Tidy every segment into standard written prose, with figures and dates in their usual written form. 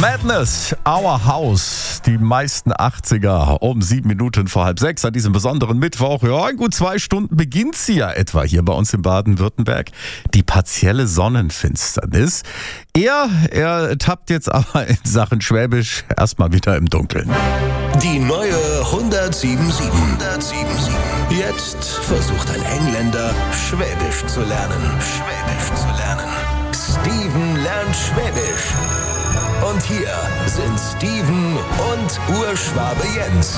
Madness, Our House, die meisten 80er um 7 Minuten vor 5:30 an diesem besonderen Mittwoch. Ja, in gut 2 Stunden beginnt sie ja etwa hier bei uns in Baden-Württemberg. Die partielle Sonnenfinsternis. Er tappt jetzt aber in Sachen Schwäbisch erstmal wieder im Dunkeln. Die neue 107.7. Jetzt versucht ein Engländer, Schwäbisch zu lernen. Steven lernt Schwäbisch. Und hier sind Steven und Urschwabe Jens.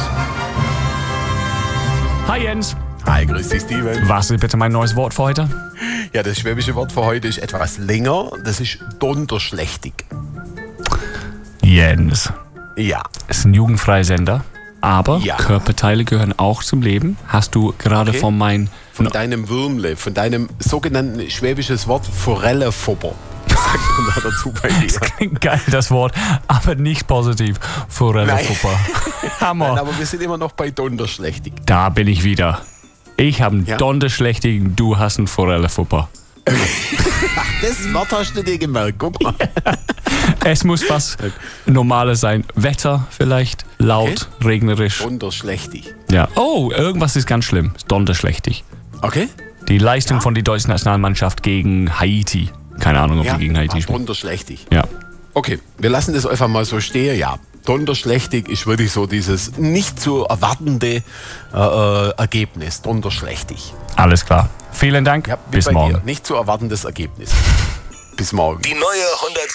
Hi Jens. Hi, grüß dich, Steven. Was ist bitte mein neues Wort für heute? Ja, das schwäbische Wort für heute ist etwas länger. Das ist donnerschlächtig. Jens. Ja. Ist ein jugendfreier Sender, aber Ja. Körperteile gehören auch zum Leben. Hast du gerade Okay. von Deinem Würmle, von deinem sogenannten schwäbisches Wort Forellefopper. Sagt man da dazu bei dir? Klingt geil, das Wort, aber nicht positiv. Forellefupper. Hammer. Nein, aber wir sind immer noch bei donnerschlächtig. Da bin ich wieder. Ich habe einen Ja. Donnerschlächtigen, du hast einen Forellefupper. Das Wort hast du dir gemerkt, guck mal. Es muss was Normales sein. Wetter vielleicht, laut, regnerisch. Donnerschlächtig. Ja. Oh, irgendwas ist ganz schlimm. Donnerschlächtig. Okay? Die Leistung von der deutschen Nationalmannschaft gegen Haiti. Keine Ahnung, ob die gegen Haiti spielen. donnerschlächtig. Ja. Okay, wir lassen das einfach mal so stehen, ja. Donnerschlächtig ist wirklich so dieses nicht zu erwartende Ergebnis. Donnerschlächtig. Alles klar. Vielen Dank. Ja, wie Bis bei morgen. dir. Nicht zu erwartendes Ergebnis. Bis morgen. Die neue